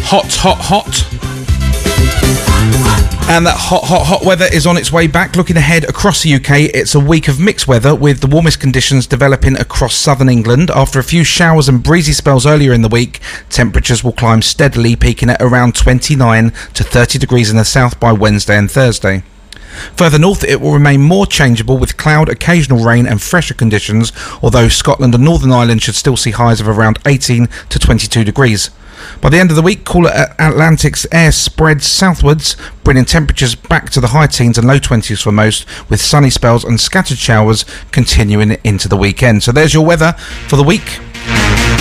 hot. And that hot weather is on its way back. Looking ahead across the UK, it's a week of mixed weather with the warmest conditions developing across southern England. After a few showers and breezy spells earlier in the week, temperatures will climb steadily, peaking at around 29 to 30 degrees in the south by Wednesday and Thursday. Further north, it will remain more changeable with cloud, occasional rain and fresher conditions, although Scotland and Northern Ireland should still see highs of around 18 to 22 degrees. By the end of the week, cooler Atlantic's air spreads southwards, bringing temperatures back to the high teens and low 20s for most, with sunny spells and scattered showers continuing into the weekend. So there's your weather for the week.